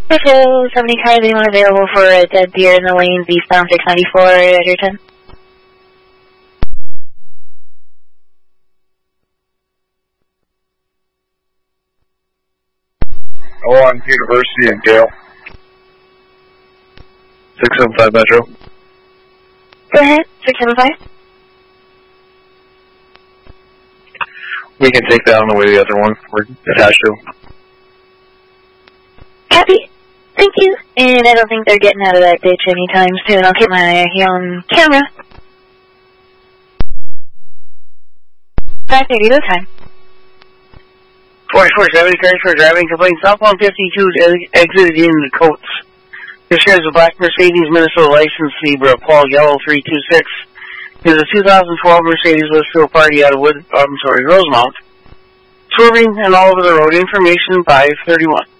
Buffalo 70 cars, anyone available for a dead deer in the lanes eastbound 694 at your 10? On University and Gale. 675 Metro. Go ahead, 675. We can take that on the way to the other one. We're attached to. Copy. Thank you. And I don't think they're getting out of that ditch anytime soon. I'll keep my eye here on camera. 5:30 the time. 4470 cars for driving complaint. Southbound 52 exited in the Coates. This is a black Mercedes Minnesota license, Zebra, Paul Yellow 326. Is a 2012 Mercedes was to a party out of Rosemount. Swerving and all over the road. Information 531.